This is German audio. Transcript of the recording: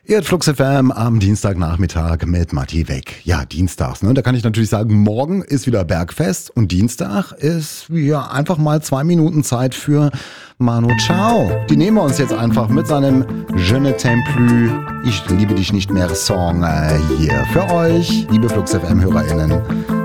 Ihr hört Flux FM am Dienstagnachmittag mit Matti Weg. Ja, dienstags, ne? Da kann ich natürlich sagen, morgen ist wieder Bergfest und Dienstag ist ja einfach mal 2 Minuten Zeit für Manu Chao. Die nehmen wir uns jetzt einfach mit seinem Je ne t'aime plus, ich liebe dich nicht mehr Song hier für euch, liebe Flux FM HörerInnen.